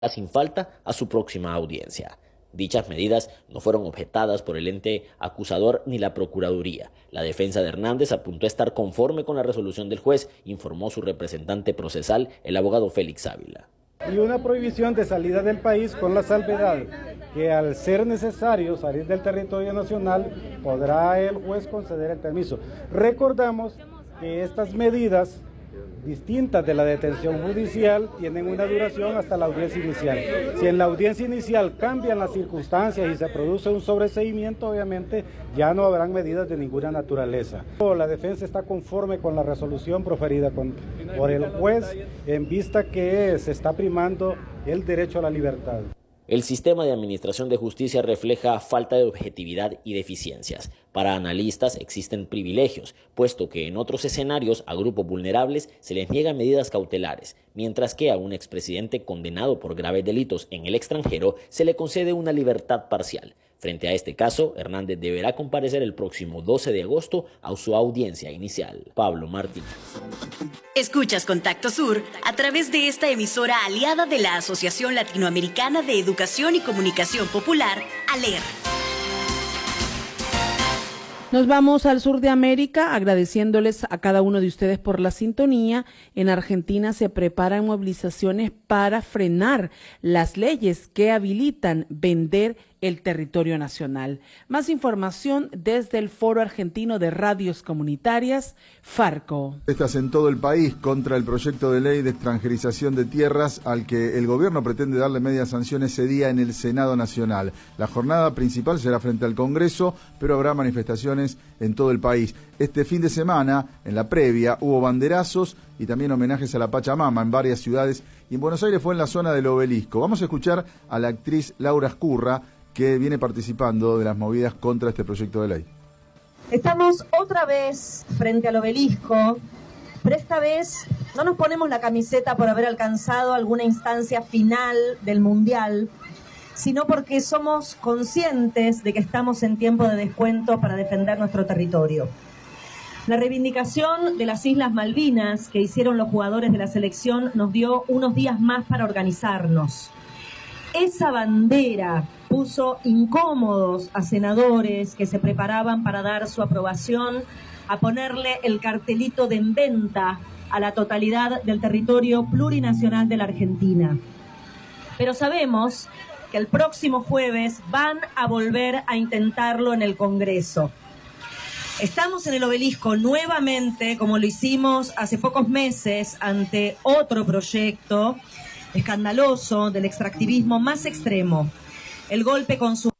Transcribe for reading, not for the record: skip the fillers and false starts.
sin falta a su próxima audiencia. Dichas medidas no fueron objetadas por el ente acusador ni la Procuraduría. La defensa de Hernández apuntó a estar conforme con la resolución del juez, informó su representante procesal, el abogado Félix Ávila. Y una prohibición de salida del país con la salvedad que al ser necesario salir del territorio nacional podrá el juez conceder el permiso. Recordamos que estas medidas distintas de la detención judicial tienen una duración hasta la audiencia inicial. Si en la audiencia inicial cambian las circunstancias y se produce un sobreseimiento, obviamente ya no habrán medidas de ninguna naturaleza. La defensa está conforme con la resolución proferida por el juez en vista que se está primando el derecho a la libertad. El sistema de administración de justicia refleja falta de objetividad y deficiencias. Para analistas existen privilegios, puesto que en otros escenarios a grupos vulnerables se les niegan medidas cautelares, mientras que a un expresidente condenado por graves delitos en el extranjero se le concede una libertad parcial. Frente a este caso, Hernández deberá comparecer el próximo 12 de agosto a su audiencia inicial. Pablo Martínez. Escuchas Contacto Sur a través de esta emisora aliada de la Asociación Latinoamericana de Educación y Comunicación Popular, ALER. Nos vamos al sur de América agradeciéndoles a cada uno de ustedes por la sintonía. En Argentina se preparan movilizaciones para frenar las leyes que habilitan vender el territorio nacional. Más información desde el Foro Argentino de Radios Comunitarias, Farco. Estas en todo el país contra el proyecto de ley de extranjerización de tierras al que el gobierno pretende darle media sanción ese día en el Senado Nacional. La jornada principal será frente al Congreso, pero habrá manifestaciones en todo el país. Este fin de semana, en la previa, hubo banderazos y también homenajes a la Pachamama en varias ciudades, y en Buenos Aires fue en la zona del Obelisco. Vamos a escuchar a la actriz Laura Escurra, que viene participando de las movidas contra este proyecto de ley. Estamos otra vez frente al Obelisco, pero esta vez no nos ponemos la camiseta por haber alcanzado alguna instancia final del Mundial, sino porque somos conscientes de que estamos en tiempo de descuento para defender nuestro territorio. La reivindicación de las Islas Malvinas que hicieron los jugadores de la selección nos dio unos días más para organizarnos. Esa bandera puso incómodos a senadores que se preparaban para dar su aprobación a ponerle el cartelito de en venta a la totalidad del territorio plurinacional de la Argentina. Pero sabemos que el próximo jueves van a volver a intentarlo en el Congreso. Estamos en el Obelisco nuevamente, como lo hicimos hace pocos meses, ante otro proyecto escandaloso del extractivismo más extremo, el golpe con su